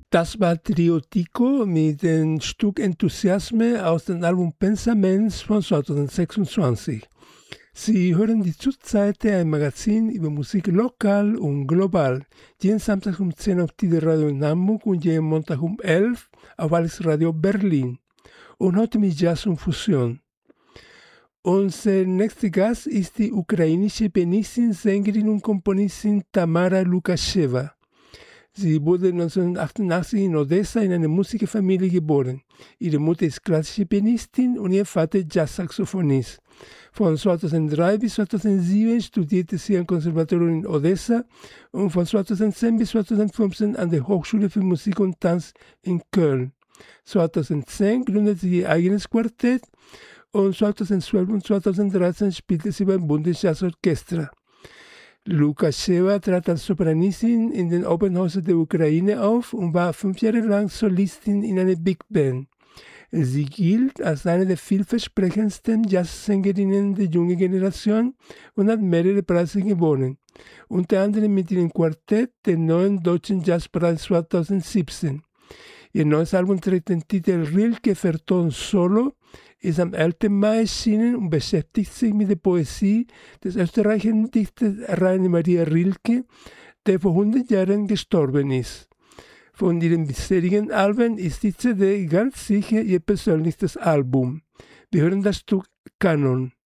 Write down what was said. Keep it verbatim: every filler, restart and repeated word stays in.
Das war Trio Tico mit dem Stück Enthusiasme aus dem Album Pensaments von zweitausendsechsundzwanzig. Sie hören die Zurzeit ein Magazin über Musik lokal und global. Jeden Samstag um zehn auf Tide Radio in Hamburg und jeden Montag um elf auf Alex Radio Berlin. Und heute mit Jazz und Fusion. Unser nächster Gast ist die ukrainische Pianistin, Sängerin und Komponistin Tamara Lukasheva. Sie wurde neunzehnhundertachtundachtzig in Odessa in einer Musikerfamilie geboren. Ihre Mutter ist klassische Pianistin und ihr Vater Jazzsaxophonist. Von zweitausenddrei bis zweitausendsieben studierte sie am Konservatorium in Odessa und von zweitausendzehn bis zweitausendfünfzehn an der Hochschule für Musik und Tanz in Köln. zweitausendzehn gründete sie ihr eigenes Quartett und zweitausendzwölf und zweitausenddreizehn spielte sie beim Bundesjazzorchester. Lukasheva trat als Sopranistin in den Opernhäusern der Ukraine auf und war fünf Jahre lang Solistin in einer Big Band. Sie gilt als eine der vielversprechendsten Jazzsängerinnen der jungen Generation und hat mehrere Preise gewonnen, unter anderem mit ihrem Quartett den neuen Deutschen Jazzpreis zweitausendsiebzehn. Ihr neues Album trägt den Titel Rilke vertont Solo, ist am elften Mai erschienen und beschäftigt sich mit der Poesie des österreichischen Dichters Rainer Maria Rilke, der vor hundert Jahren gestorben ist. Von ihren bisherigen Alben ist die C D ganz sicher ihr persönlichstes Album. Wir hören das Stück Kanon.